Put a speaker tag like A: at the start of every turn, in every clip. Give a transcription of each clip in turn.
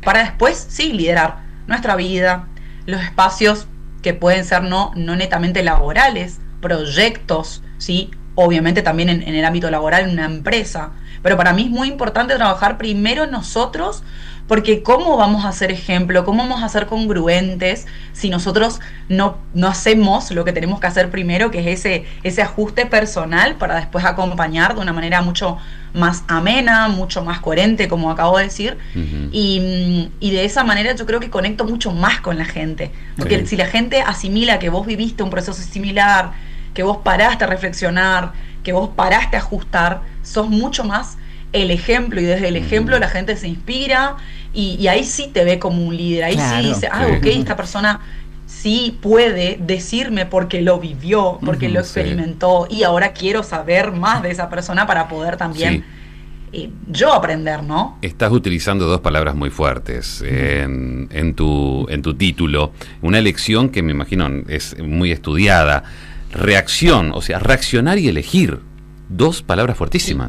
A: para después, sí, liderar nuestra vida, los espacios que pueden ser no netamente laborales, proyectos, ¿sí? Obviamente también en el ámbito laboral, en una empresa. Pero para mí es muy importante trabajar primero en nosotros, porque ¿cómo vamos a ser ejemplo? ¿Cómo vamos a ser congruentes si nosotros no hacemos lo que tenemos que hacer primero, que es ese ajuste personal para después acompañar de una manera mucho más amena, mucho más coherente, como acabo de decir? Y de esa manera yo creo que conecto mucho más con la gente. Porque si la gente asimila que vos viviste un proceso similar, que vos paraste a reflexionar, que vos paraste a ajustar, sos mucho más el ejemplo, y desde el ejemplo la gente se inspira y ahí sí te ve como un líder, ahí sí dice, ok, esta persona sí puede decirme porque lo vivió, porque lo experimentó, y ahora quiero saber más de esa persona para poder también yo aprender, ¿no?
B: Estás utilizando dos palabras muy fuertes en tu título, una lección que me imagino es muy estudiada, reacción, o sea, reaccionar y elegir, dos palabras fuertísimas.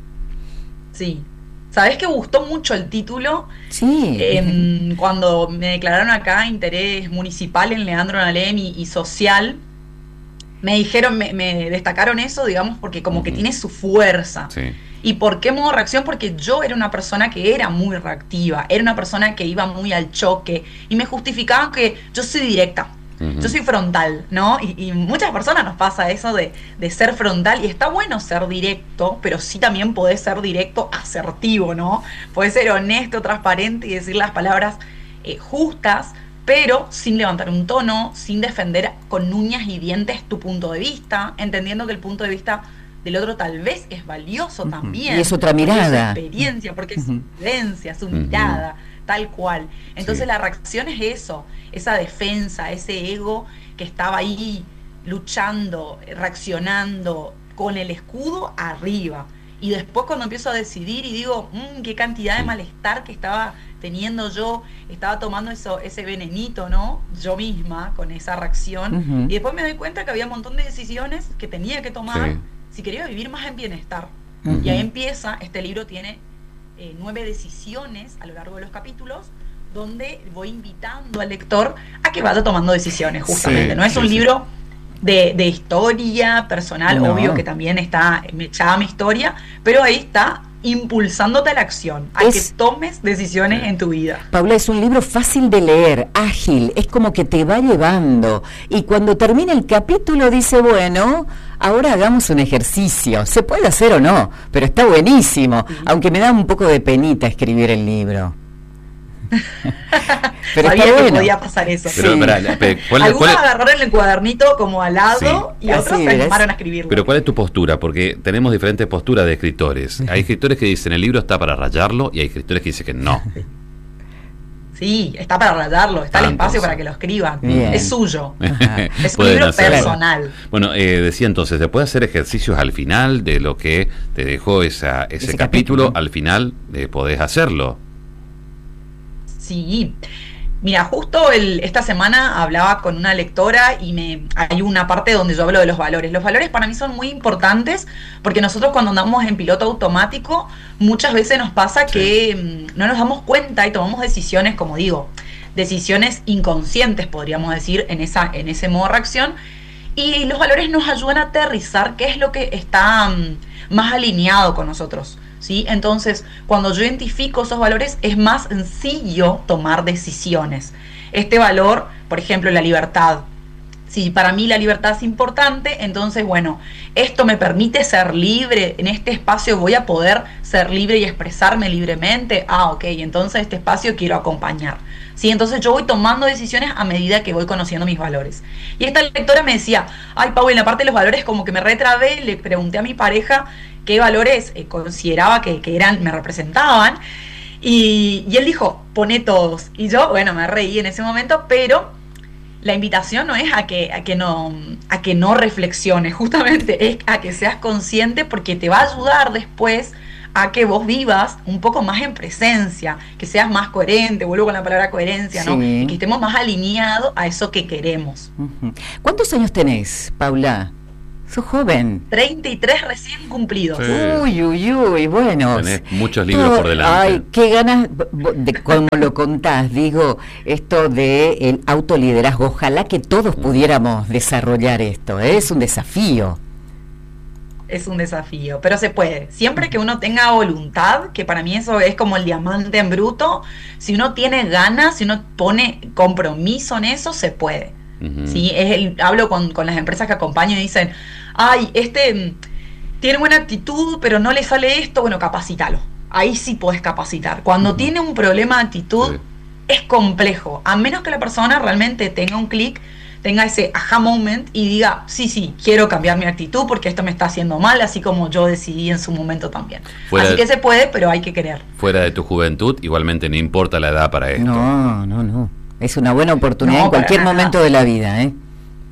A: Sí. ¿Sabés que gustó mucho el título?
C: Sí.
A: Cuando me declararon acá interés municipal en Leandro Nalem y social, me dijeron, me destacaron eso, digamos, porque como que tiene su fuerza. Sí. ¿Y por qué modo reacción? Porque yo era una persona que era muy reactiva, era una persona que iba muy al choque, y me justificaban que yo soy directa. Yo soy frontal, ¿no? Y muchas personas nos pasa eso de ser frontal, y está bueno ser directo, pero sí también podés ser directo asertivo, ¿no? Podés ser honesto, transparente y decir las palabras justas, pero sin levantar un tono, sin defender con uñas y dientes tu punto de vista, entendiendo que el punto de vista del otro tal vez es valioso también.
C: Y es otra mirada.
A: Es su experiencia, porque es su vivencia, su mirada, tal cual. Entonces la reacción es eso, esa defensa, ese ego que estaba ahí luchando, reaccionando con el escudo arriba. Y después cuando empiezo a decidir y digo, qué cantidad de malestar que estaba teniendo yo, estaba tomando ese venenito, ¿no? Yo misma, con esa reacción. Y después me doy cuenta que había un montón de decisiones que tenía que tomar si quería vivir más en bienestar. Y ahí empieza, este libro tiene 9 decisiones a lo largo de los capítulos, donde voy invitando al lector a que vaya tomando decisiones, justamente. No es un libro de historia personal, obvio que también está echada mi historia, pero ahí está impulsándote a la acción, a que tomes decisiones en tu vida.
C: Paula, es un libro fácil de leer, ágil, es como que te va llevando, y cuando termina el capítulo dice, bueno, ahora hagamos un ejercicio, se puede hacer o no, pero está buenísimo, aunque me da un poco de penita escribir el libro.
A: Pero sabía que podía pasar eso. Pero, algunos agarraron el cuadernito como al lado y otros se animaron a escribirlo.
B: Pero ¿cuál es tu postura? Porque tenemos diferentes posturas de escritores. Hay escritores que dicen el libro está para rayarlo, y hay escritores que dicen que no.
A: Sí, está para rayarlo, está el espacio para que lo escriban. Es suyo. Es un libro personal.
B: Bueno, decía entonces, ¿se puede hacer ejercicios al final de lo que te dejó ese capítulo? Al final podés hacerlo.
A: Sí, mira, justo esta semana hablaba con una lectora y hay una parte donde yo hablo de los valores. Los valores para mí son muy importantes porque nosotros cuando andamos en piloto automático muchas veces nos pasa que no nos damos cuenta y tomamos decisiones, como digo, decisiones inconscientes, podríamos decir, en ese modo reacción. Y los valores nos ayudan a aterrizar qué es lo que está más alineado con nosotros, ¿sí? Entonces, cuando yo identifico esos valores, es más sencillo tomar decisiones. Este valor, por ejemplo, la libertad. Si para mí la libertad es importante, entonces, bueno, esto me permite ser libre. En este espacio voy a poder ser libre y expresarme libremente. Ok, entonces este espacio quiero acompañar. ¿Sí? Entonces yo voy tomando decisiones a medida que voy conociendo mis valores. Y esta lectora me decía, ay, Pau, en la parte de los valores como que me retrabé, le pregunté a mi pareja qué valores consideraba que me representaban, y él dijo, pone todos. Y yo, bueno, me reí en ese momento, pero la invitación no es a que no reflexiones, justamente es a que seas consciente, porque te va a ayudar después a que vos vivas un poco más en presencia, que seas más coherente, vuelvo con la palabra coherencia, ¿no? Que estemos más alineados a eso que queremos.
C: ¿Cuántos años tenés, Paula? Sos joven.
A: 33 recién cumplidos.
B: Sí.
C: Uy, bueno.
B: Tenés muchos libros por delante.
C: Ay, qué ganas de como lo contás, digo, esto de el autoliderazgo. Ojalá que todos pudiéramos desarrollar esto, ¿eh? Es un desafío.
A: Es un desafío, pero se puede. Siempre que uno tenga voluntad, que para mí eso es como el diamante en bruto, si uno tiene ganas, si uno pone compromiso en eso, se puede. ¿Sí? Hablo con las empresas que acompaño y dicen, ay, tiene buena actitud, pero no le sale esto, bueno, capacítalo. Ahí sí podés capacitar. Cuando tiene un problema de actitud, es complejo. A menos que la persona realmente tenga un clic, tenga ese aha moment y diga, sí, quiero cambiar mi actitud porque esto me está haciendo mal, así como yo decidí en su momento también. Así que se puede, pero hay que querer.
B: Fuera de tu juventud, igualmente no importa la edad para esto.
C: No. Es una buena oportunidad en cualquier momento de la vida, ¿eh?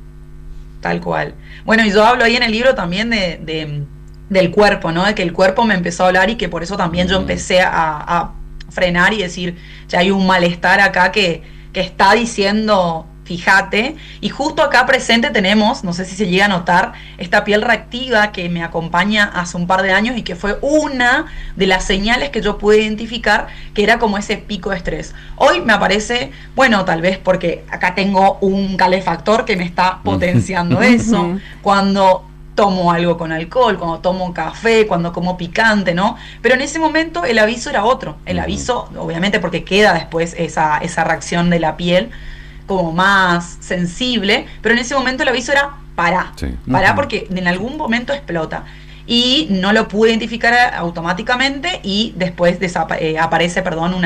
A: Tal cual. Bueno, y yo hablo ahí en el libro también del cuerpo, ¿no? De que el cuerpo me empezó a hablar y que por eso también yo empecé a frenar y decir, ya hay un malestar acá que está diciendo, fíjate. Y justo acá presente tenemos, no sé si se llega a notar, esta piel reactiva que me acompaña hace un par de años y que fue una de las señales que yo pude identificar que era como ese pico de estrés. Hoy me aparece, bueno, tal vez porque acá tengo un calefactor que me está potenciando eso. Cuando tomo algo con alcohol, cuando tomo café, cuando como picante, ¿no? Pero en ese momento el aviso era otro. El aviso, obviamente porque queda después esa reacción de la piel como más sensible, pero en ese momento el aviso era pará porque en algún momento explota. Y no lo pude identificar automáticamente y después aparece,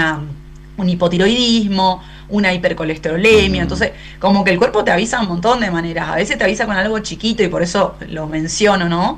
A: un hipotiroidismo, una hipercolesterolemia. Entonces, como que el cuerpo te avisa un montón de maneras. A veces te avisa con algo chiquito y por eso lo menciono, ¿no?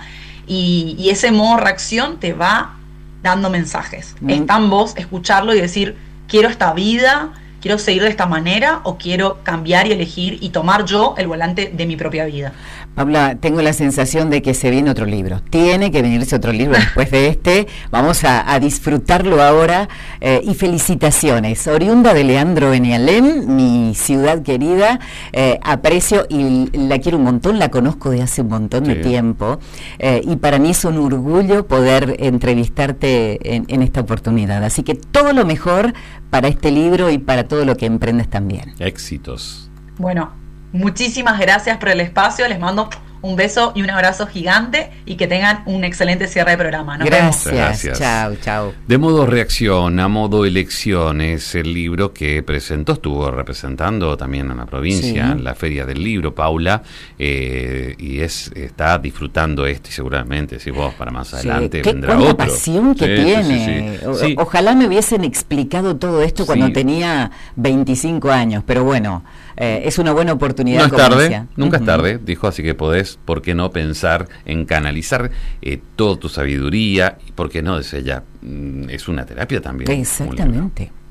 A: Y ese modo reacción te va dando mensajes. Está en vos escucharlo y decir, quiero esta vida, quiero seguir de esta manera o quiero cambiar y elegir y tomar yo el volante de mi propia vida.
C: Paula, tengo la sensación de que se viene otro libro. Tiene que venirse otro libro después de este. Vamos a disfrutarlo ahora. Y felicitaciones. Oriunda de Leandro Benialem, mi ciudad querida. Aprecio y la quiero un montón. La conozco de hace un montón de tiempo. Y para mí es un orgullo poder entrevistarte en esta oportunidad. Así que todo lo mejor para este libro y para todo lo que emprendes también.
B: Éxitos.
A: Bueno, muchísimas gracias por el espacio, les mando un beso y un abrazo gigante y que tengan un excelente cierre de programa. Nos vemos.
B: Gracias.
C: Chao.
B: De modo reacción a modo elección es el libro que estuvo representando también en la provincia, en la Feria del Libro, Paula, y está disfrutando y seguramente, si vos para más adelante vendrá
C: otro.
B: Qué
C: pasión que tiene. Sí. Ojalá me hubiesen explicado todo esto cuando tenía 25 años, pero bueno, es una buena oportunidad.
B: No es tarde, nunca es tarde, dijo, así que podés, ¿por qué no pensar en canalizar toda tu sabiduría? ¿Y por qué no? Desde ella, es una terapia también.
C: Exactamente.